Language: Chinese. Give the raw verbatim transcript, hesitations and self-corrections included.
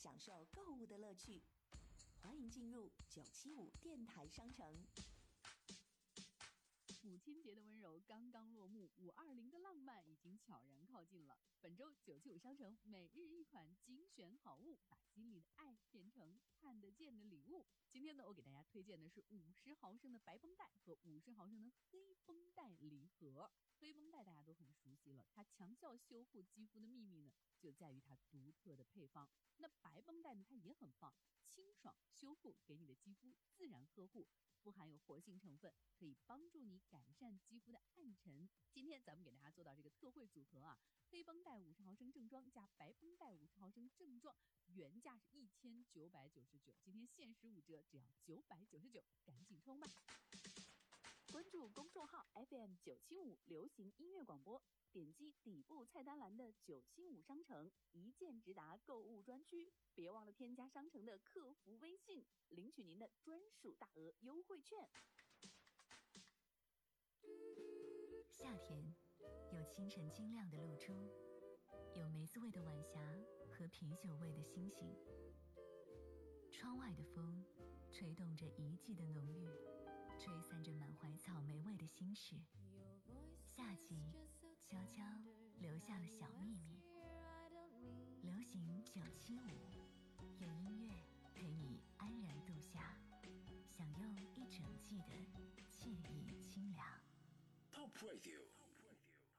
享受购物的乐趣。欢迎进入九七五电台商城。 母亲节的温柔刚刚落幕，五二零的浪漫已经悄然靠近了。本周九七五商城每日一款精选好物，把心里的爱变成看得见的礼物。今天呢，我给大家推荐的是五十毫升的白绷带和五十毫升的黑绷带礼盒。黑绷带大家都很熟悉了，它强效修护肌肤的秘密呢，就在于它独特的配方。那白绷带呢，它也很棒，清爽修护，给你的肌肤自然呵护，富含有活性成分，可以帮助你改善肌肤的暗沉。今天咱们给大家做到这个特惠组合啊，黑绷带五十毫升正装加白绷带五十毫升正装，原价是一千九百九十九，今天限时五折，只要九百九十九，赶紧冲吧！关注公众号 F M 九七五流行音乐广播，点击底部菜单栏的九七五商城一键直达购物专区，别忘了添加商城的客服微信，领取您的专属大额优惠券。 夏天有清晨晶亮的露珠，有梅子味的晚霞和啤酒味的星星。窗外的风吹动着一季的浓郁，吹散着满怀草莓味的心事。夏季悄悄留下了小秘密。流行九七五，有音乐陪你安然度夏，享用一整季的惬意清凉。 Top Radio